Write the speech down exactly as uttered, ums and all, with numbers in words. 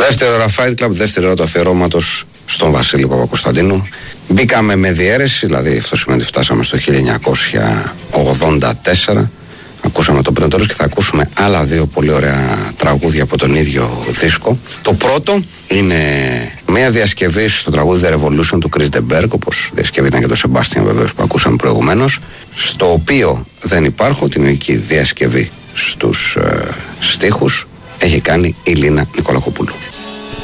Δεύτερο Ραφάιτ Κλαμπ, δεύτερη ώρα του αφιερώματος στον Βασίλη Παπακοσταντίνου. Μπήκαμε με διαίρεση, δηλαδή αυτό σημαίνει ότι φτάσαμε στο χίλια εννιακόσια ογδόντα τέσσερα. Ακούσαμε το πριν τέλος και θα ακούσουμε άλλα δύο πολύ ωραία τραγούδια από τον ίδιο δίσκο. Το πρώτο είναι μια διασκευή στο τραγούδι The Revolution του Chris de Berg, όπως διασκευή ήταν και το Sebastian βεβαίως που ακούσαμε προηγουμένως, στο οποίο δεν υπάρχω, την ελληνική διασκευή στους ε, στίχους έχει κάνει η Λίνα Νικολακοπούλου.